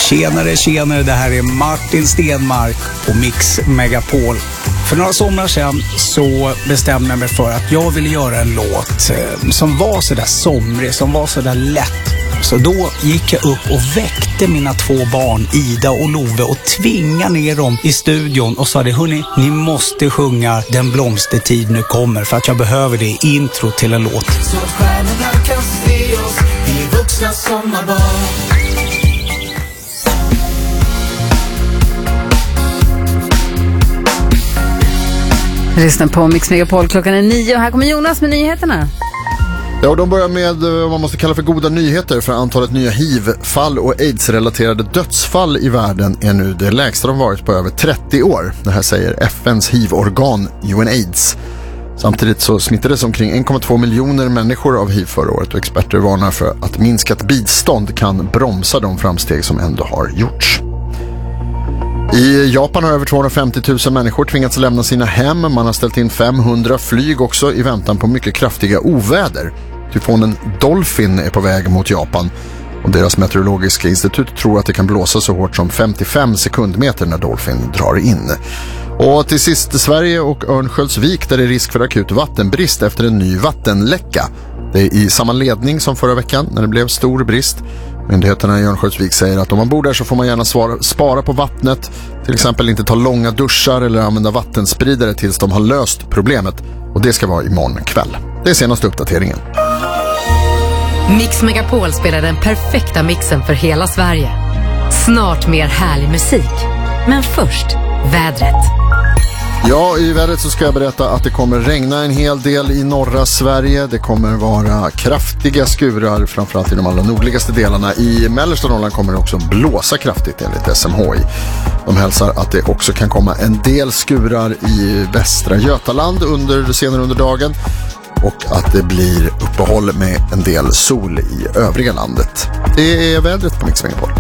Tjenare, det här är Martin Stenmark på Mix Megapol. För några somrar sedan så bestämde jag mig för att jag ville göra en låt som var så där somrig, som var så där lätt. Så då gick jag upp och väckte mina 2 barn, Ida och Love, och tvingade ner dem i studion och sa det: hörni, ni måste sjunga Den blomstertid nu kommer, för att jag behöver det i intro till en låt. Så stjärnorna kan se oss, vi är vuxna sommarbarn. Lyssna på Mix Megapol, klockan är 9 och här kommer Jonas med nyheterna. Ja, och de börjar med vad man måste kalla för goda nyheter, för antalet nya HIV-fall och AIDS-relaterade dödsfall i världen är nu det lägsta de varit på över 30 år. Det här säger FNs HIV-organ UNAIDS. Samtidigt så smittades omkring 1,2 miljoner människor av HIV förra året, och experter varnar för att minskat bistånd kan bromsa de framsteg som ändå har gjorts. I Japan har över 250 000 människor tvingats lämna sina hem. Man har ställt in 500 flyg också i väntan på mycket kraftiga oväder. Tyfonen Dolphin är på väg mot Japan, och deras meteorologiska institut tror att det kan blåsa så hårt som 55 sekundmeter när Dolphin drar in. Och till sist Sverige och Örnsköldsvik, där det är risk för akut vattenbrist efter en ny vattenläcka. Det är i samma ledning som förra veckan när det blev stor brist. Myndigheterna i Örnsköldsvik säger att om man bor där så får man gärna spara på vattnet. Till exempel inte ta långa duschar eller använda vattenspridare tills de har löst problemet. Och det ska vara imorgon kväll. Det är senaste uppdateringen. Mix Megapol spelar den perfekta mixen för hela Sverige. Snart mer härlig musik. Men först, vädret. Ja, i vädret så ska jag berätta att det kommer regna en hel del i norra Sverige. Det kommer vara kraftiga skurar, framförallt i de allra nordligaste delarna. I mellersta Norrland kommer det också blåsa kraftigt enligt SMHI. De hälsar att det också kan komma en del skurar i västra Götaland senare under dagen. Och att det blir uppehåll med en del sol i övriga landet. Det är vädret på Mix Megapol.